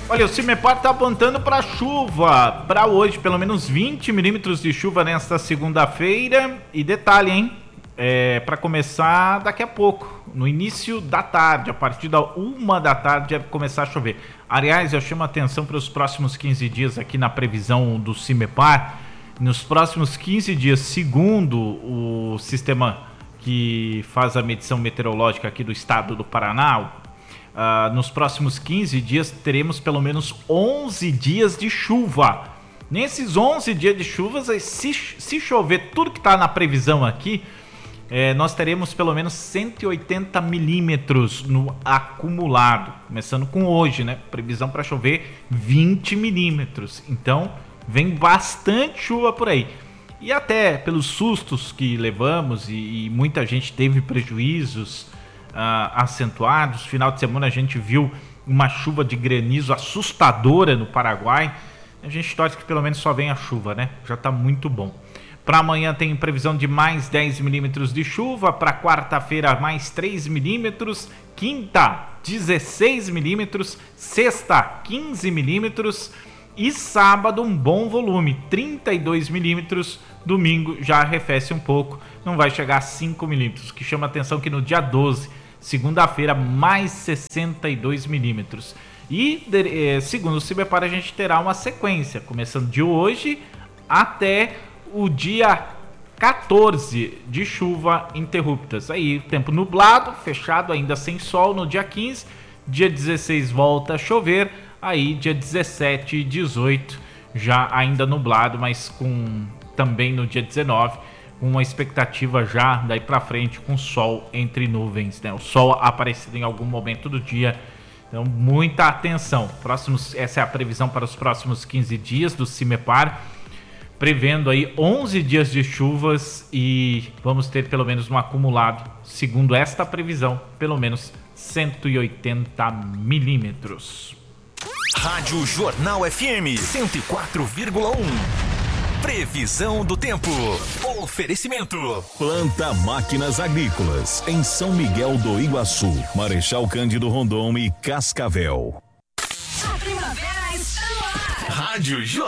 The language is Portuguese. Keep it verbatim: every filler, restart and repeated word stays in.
Olha, o CIMEPAR está apontando para chuva para hoje, pelo menos vinte milímetros de chuva nesta segunda-feira. E detalhe, hein? É, para começar daqui a pouco, no início da tarde, a partir da uma da tarde, deve começar a chover. Aliás, eu chamo a atenção para os próximos quinze dias aqui na previsão do CIMEPAR. Nos próximos quinze dias, segundo o sistema que faz a medição meteorológica aqui do estado do Paraná, Uh, nos próximos quinze dias teremos pelo menos onze dias de chuva. Nesses onze dias de chuvas, se, se chover tudo que está na previsão aqui, eh, nós teremos pelo menos cento e oitenta milímetros no acumulado. Começando com hoje, né? Previsão para chover vinte milímetros. Então, vem bastante chuva por aí. E até pelos sustos que levamos e, e muita gente teve prejuízos Uh, acentuados. Final de semana a gente viu uma chuva de granizo assustadora no Paraguai. A gente torce que pelo menos só venha a chuva, né? Já tá muito bom. Para amanhã tem previsão de mais dez milímetros de chuva. Para quarta-feira, mais três milímetros. Quinta, dezesseis milímetros. Sexta, quinze milímetros. E sábado, um bom volume, trinta e dois milímetros. Domingo já arrefece um pouco, não vai chegar a cinco milímetros. O que chama atenção que no dia doze, segunda-feira, mais sessenta e dois milímetros. E, segundo o CIMEPAR, a gente terá uma sequência, começando de hoje até o dia quatorze, de chuva interruptas. Aí, tempo nublado, fechado, ainda sem sol no dia quinze. Dia dezesseis volta a chover. Aí, dia dezessete e dezoito, já ainda nublado, mas com também no dia dezenove, uma expectativa já daí para frente com sol entre nuvens, né? O sol aparecendo em algum momento do dia. Então, muita atenção. Próximos, essa é a previsão para os próximos quinze dias do CIMEPAR, prevendo aí onze dias de chuvas e vamos ter pelo menos um acumulado, segundo esta previsão, pelo menos cento e oitenta milímetros. Rádio Jornal F M cento e quatro vírgula um. Previsão do tempo. Oferecimento. Planta Máquinas Agrícolas, em São Miguel do Iguaçu, Marechal Cândido Rondon e Cascavel. A primavera está no ar. Rádio Jornal.